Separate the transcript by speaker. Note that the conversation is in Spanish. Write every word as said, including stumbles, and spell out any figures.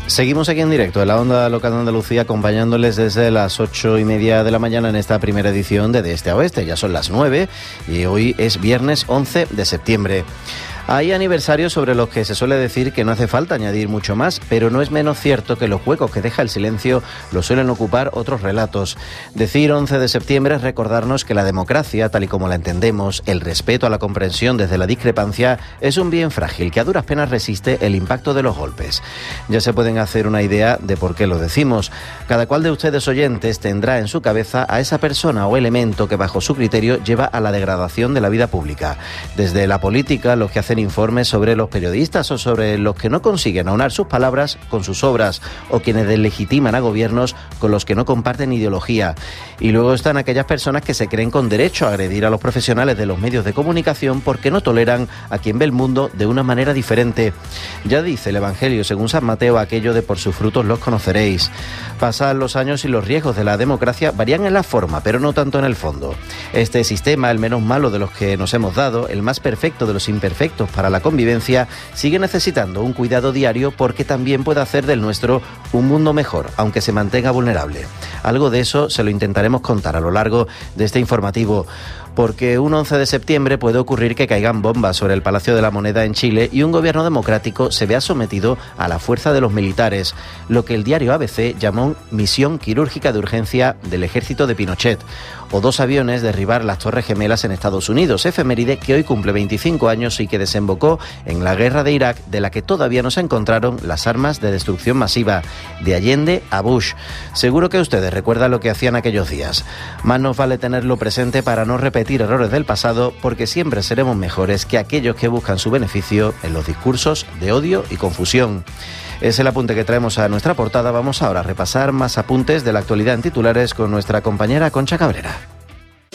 Speaker 1: Seguimos aquí en directo en la Onda Local de Andalucía, acompañándoles desde las ocho y media de la mañana en esta primera edición de De Este a Oeste. Ya son las nueve y hoy es viernes once de septiembre. Hay aniversarios sobre los que se suele decir que no hace falta añadir mucho más, pero no es menos cierto que los huecos que deja el silencio los suelen ocupar otros relatos. Decir once de septiembre es recordarnos que la democracia, tal y como la entendemos, el respeto a la comprensión desde la discrepancia, es un bien frágil que a duras penas resiste el impacto de los golpes. Ya se pueden hacer una idea de por qué lo decimos. Cada cual de ustedes oyentes tendrá en su cabeza a esa persona o elemento que bajo su criterio lleva a la degradación de la vida pública. Desde la política, los que hacen informes sobre los periodistas o sobre los que no consiguen aunar sus palabras con sus obras o quienes deslegitiman a gobiernos con los que no comparten ideología. Y luego están aquellas personas que se creen con derecho a agredir a los profesionales de los medios de comunicación porque no toleran a quien ve el mundo de una manera diferente. Ya dice el Evangelio según San Mateo aquello de por sus frutos los conoceréis. Pasan los años y los riesgos de la democracia varían en la forma, pero no tanto en el fondo. Este sistema, el menos malo de los que nos hemos dado, el más perfecto de los imperfectos para la convivencia, sigue necesitando un cuidado diario porque también puede hacer del nuestro un mundo mejor, aunque se mantenga vulnerable. Algo de eso se lo intentaremos contar a lo largo de este informativo, porque un once de septiembre puede ocurrir que caigan bombas sobre el Palacio de la Moneda en Chile y un gobierno democrático se vea sometido a la fuerza de los militares, lo que el diario A B C llamó misión quirúrgica de urgencia del ejército de Pinochet, o dos aviones derribar las Torres Gemelas en Estados Unidos, efeméride que hoy cumple veinticinco años y que desembocó en la guerra de Irak, de la que todavía no se encontraron las armas de destrucción masiva, de Allende a Bush. Seguro que ustedes recuerdan lo que hacían aquellos días. Más nos vale tenerlo presente para no repetir errores del pasado, porque siempre seremos mejores que aquellos que buscan su beneficio en los discursos de odio y confusión. Es el apunte que traemos a nuestra portada. Vamos ahora a repasar más apuntes de la actualidad en titulares con nuestra compañera Concha Cabrera.